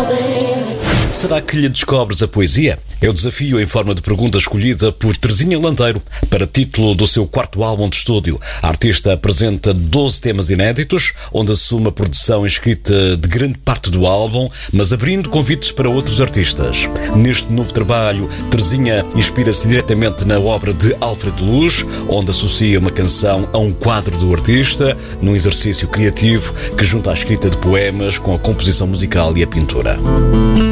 Será que lhe descobres a poesia? É o desafio em forma de pergunta escolhida por Terezinha Landeiro para título do seu quarto álbum de estúdio. A artista apresenta 12 temas inéditos, onde assume a produção e escrita de grande parte do álbum, mas abrindo convites para outros artistas. Neste novo trabalho, Terezinha inspira-se diretamente na obra de Alfredo Luz, onde associa uma canção a um quadro do artista, num exercício criativo que junta a escrita de poemas com a composição musical e a pintura.